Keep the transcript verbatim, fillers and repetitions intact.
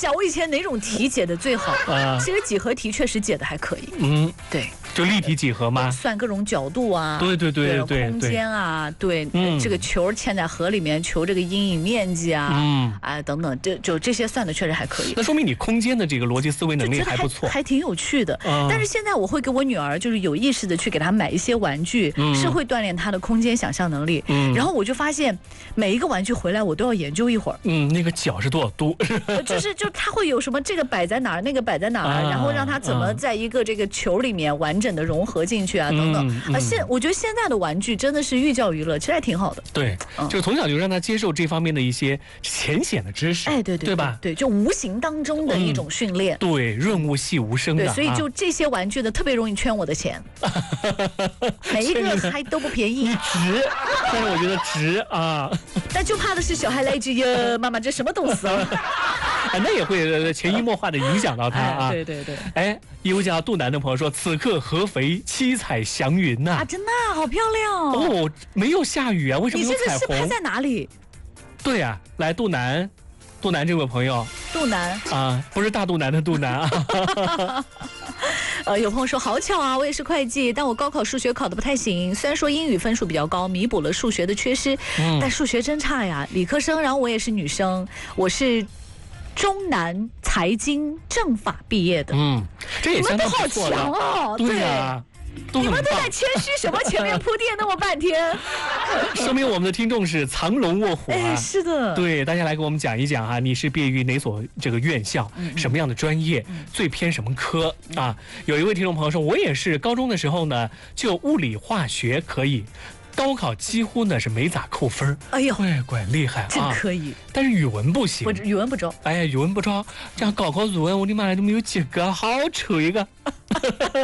想我以前哪种题解的最好啊？其实几何题确实解的还可以。嗯，对。 就立体几何吗？ 算各种角度啊， 对对对 对, 对， 空间啊，对，嗯、这个球嵌在河里面，球这个阴影面积啊，嗯，啊等等，这就这些算的确实还可以。 那说明你空间的这个逻辑思维能力还不错， 还, 还挺有趣的。嗯、但是现在我会给我女儿，就是有意识的去给她买一些玩具，嗯、是会锻炼她的空间想象能力。嗯，然后我就发现每一个玩具回来我都要研究一会儿。 嗯，那个角是多少度？ 就是就它会有什么这个摆在哪儿，那个摆在哪儿，啊、然后让它怎么在一个这个球里面完整的融合进去啊，等等。嗯嗯、啊，现我觉得现在的玩具真的是寓教于乐，其实还挺好的。 对，嗯、就从小就让他接受这方面的一些浅显的知识。 哎，对对， 对吧？ 对，就无形当中的一种训练。 嗯、对，润物细无声的。 对，所以就这些玩具呢，特别容易圈我的钱，每一个还都不便宜。 你值，但是我觉得值啊。 但就怕的是小孩来一句呀，妈妈这什么东西啊？ 哎，那也会潜移默化的影响到他啊。 哎、对对对。 哎，一位叫杜南的朋友说：“此刻合肥七彩祥云呐、啊！” 啊，真的、啊、好漂亮哦！没有下雨啊，为什么有彩虹？ 你这个是拍在哪里？ 对呀、啊，来杜南，杜南这位朋友， 杜南啊，不是大肚腩的杜南啊。 呃，有朋友说好巧啊，我也是会计，但我高考数学考得不太行，虽然说英语分数比较高，弥补了数学的缺失，嗯、但数学真差呀。理科生，然后我也是女生，我是中南财经政法毕业的。 嗯，这也相当不错了。 你们都好强哦， 对呀、啊。 你们都在谦虚什么？前面铺垫那么半天， 说明我们的听众是藏龙卧虎啊！ 哎，是的， 对，大家来给我们讲一讲哈、啊，你是毕业于哪所这个院校，嗯、什么样的专业，嗯、最偏什么科啊？有一位听众朋友说，我也是高中的时候呢，就物理化学可以。高考几乎呢是没咋扣分， 哎呦， 乖乖厉害啊！ 真可以， 但是语文不行， 我语文不招， 哎呀，语文不招，这样高考作文我的妈呀都没有及格，好丑一个。